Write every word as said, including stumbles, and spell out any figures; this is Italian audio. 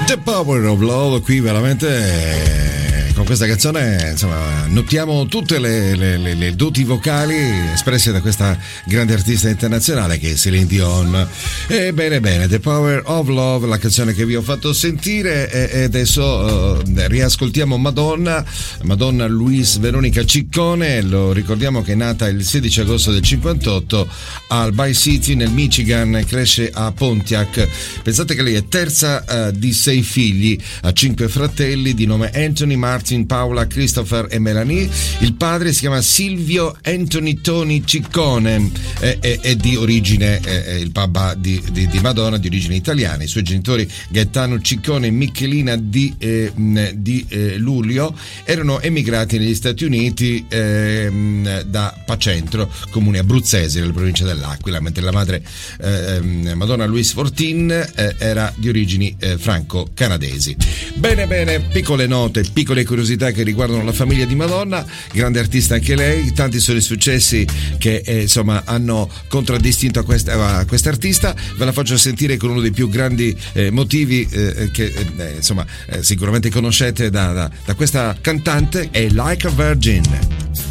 The Power of Love, qui veramente eh, con questa canzone insomma notiamo tutte le, le, le, le doti vocali espresse da questa grande artista internazionale che è Céline Dion. E bene bene, The Power of Love, la canzone che vi ho fatto sentire, e, e adesso eh, riascoltiamo Madonna, Madonna Luis Veronica Ciccone. Lo ricordiamo che è nata il sedici agosto del cinquantotto al Bay City nel Michigan, cresce a Pontiac. Pensate che lei è terza uh, di sei figli, ha cinque fratelli di nome Anthony, Martin, Paola, Christopher e Melanie. Il padre si chiama Silvio Anthony Tony Ciccone, è, è, è di origine, è il papà di, di, di Madonna, di origine italiana. I suoi genitori Gaetano Ciccone e Michelina di, eh, di eh, Luglio erano emigrati negli Stati Uniti eh, da Pacentro, comune abruzzese nella provincia dell'Aquila, mentre la madre eh, Madonna Louise Fortin eh, era di origini eh, franco-canadesi. Bene bene, piccole note, piccole curiosità che riguardano la famiglia di Madonna, grande artista anche lei, tanti sono i successi che eh, insomma hanno contraddistinto a questa, a questa artista. Ve la faccio sentire con uno dei più grandi eh, motivi eh, che eh, insomma eh, sicuramente conoscete da, da, da questa cantante, è Like a Virgin.